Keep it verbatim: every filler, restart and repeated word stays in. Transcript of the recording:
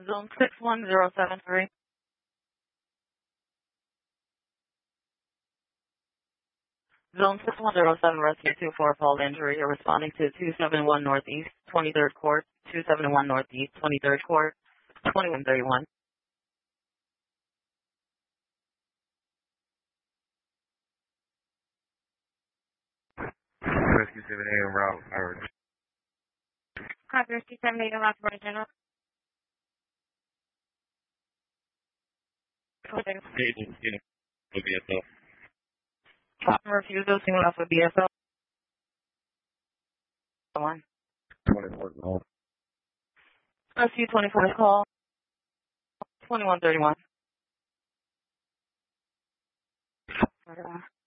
Zone six one zero seven three. Zone six one zero seven, Rescue two four, fall injury. You're responding to two seventy-one Northeast, twenty-third Court, two seventy-one Northeast, twenty-third Court, twenty-one thirty-one. Rescue seven A en route, Howard. Copy, Rescue seven A en route, Florida General. Agent, getting O B S L. Captain refusal, single off with B S L. One. twenty-four call. Rescue twenty-four call. twenty-one thirty-one.